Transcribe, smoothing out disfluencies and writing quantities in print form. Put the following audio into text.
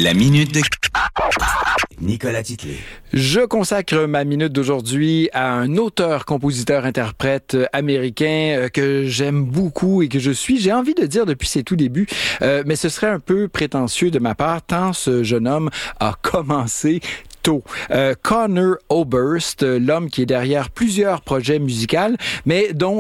La minute de Nicolas Titley. Je consacre ma minute d'aujourd'hui à un auteur, compositeur, interprète américain que j'aime beaucoup et que j'ai envie de dire depuis ses tout débuts, mais ce serait un peu prétentieux de ma part tant ce jeune homme a commencé tôt. Conor Oberst, l'homme qui est derrière plusieurs projets musicaux, mais dont